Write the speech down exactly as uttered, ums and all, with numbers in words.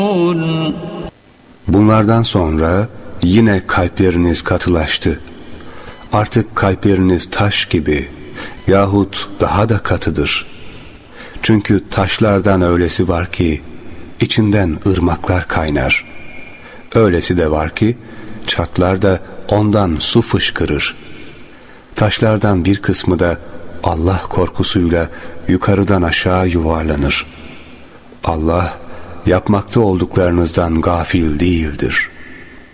Bunlardan sonra yine kalpleriniz katılaştı. Artık kalpleriniz taş gibi yahut daha da katıdır. Çünkü taşlardan öylesi var ki içinden ırmaklar kaynar. Öylesi de var ki çatlar da ondan su fışkırır. Taşlardan bir kısmı da Allah korkusuyla yukarıdan aşağı yuvarlanır. Allah yapmakta olduklarınızdan gafil değildir.